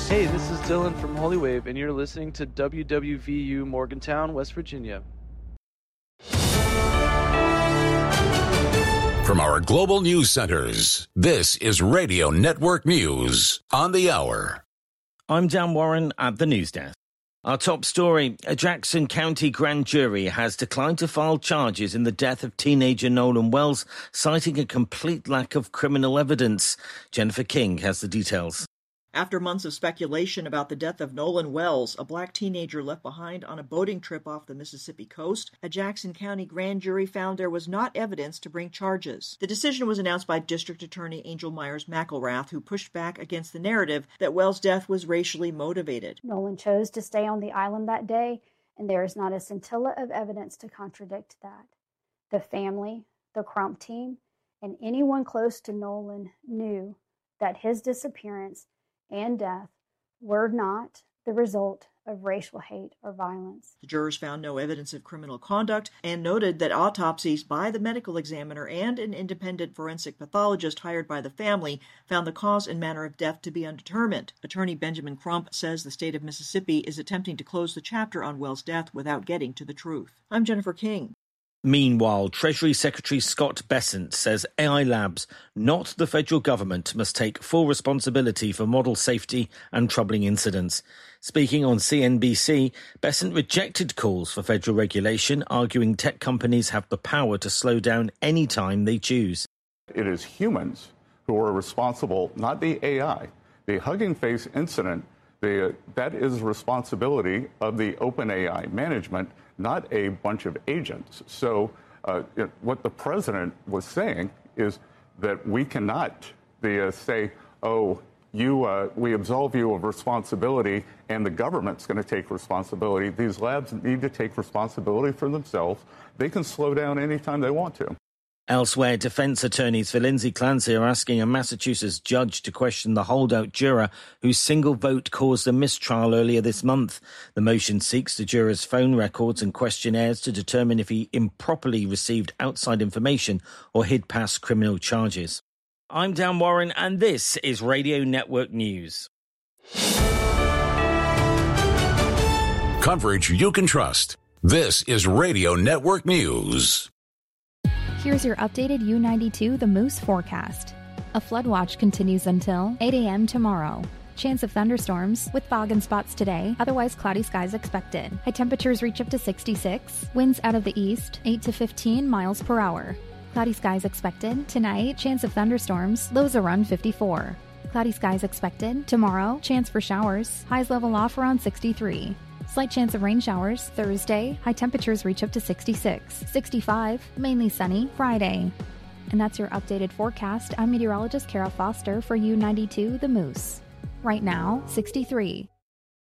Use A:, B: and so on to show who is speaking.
A: Hey, this is Dylan from Holy Wave, and you're listening to WWVU Morgantown, West Virginia.
B: From our global news centers, this is Radio Network News on the hour.
C: I'm Dan Warren at the news desk. Our top story, a Jackson County grand jury has declined to file charges in the death of teenager Nolan Wells, citing a complete lack of criminal evidence. Jennifer King has the details.
D: After months of speculation about the death of Nolan Wells, a black teenager left behind on a boating trip off the Mississippi coast, a Jackson County grand jury found there was not evidence to bring charges. The decision was announced by District Attorney Angel Myers McElrath, who pushed back against the narrative that Wells' death was racially motivated.
E: Nolan chose to stay on the island that day, and there is not a scintilla of evidence to contradict that. The family, the Crump team, and anyone close to Nolan knew that his disappearance and death were not the result of racial hate or violence.
D: The jurors found no evidence of criminal conduct and noted that autopsies by the medical examiner and an independent forensic pathologist hired by the family found the cause and manner of death to be undetermined. Attorney Benjamin Crump says the state of Mississippi is attempting to close the chapter on Wells' death without getting to the truth. I'm Jennifer King.
C: Meanwhile, Treasury Secretary Scott Bessent says AI Labs, not the federal government, must take full responsibility for model safety and troubling incidents. Speaking on CNBC, Bessent rejected calls for federal regulation, arguing tech companies have the power to slow down any time they choose.
F: It is humans who are responsible, not the AI. The Hugging Face incident, that is responsibility of the OpenAI management, not a bunch of agents. So what the president was saying is that we cannot say, we absolve you of responsibility and the government's going to take responsibility. These labs need to take responsibility for themselves. They can slow down anytime they want to.
C: Elsewhere, defense attorneys for Lindsay Clancy are asking a Massachusetts judge to question the holdout juror whose single vote caused a mistrial earlier this month. The motion seeks the juror's phone records and questionnaires to determine if he improperly received outside information or hid past criminal charges. I'm Dan Warren, and this is Radio Network News.
B: Coverage you can trust. This is Radio Network News.
G: Here's your updated U92 The Moose forecast. A flood watch continues until 8 a.m. tomorrow. Chance of thunderstorms with fog and spots today, otherwise cloudy skies expected. High temperatures reach up to 66. Winds out of the east, 8 to 15 miles per hour. Cloudy skies expected. Tonight, chance of thunderstorms, lows around 54. Cloudy skies expected. Tomorrow, chance for showers, highs level off around 63. Slight chance of rain showers Thursday. High temperatures reach up to 66. 65, mainly sunny Friday. And that's your updated forecast. I'm meteorologist Kara Foster for U92 The Moose. Right now, 63.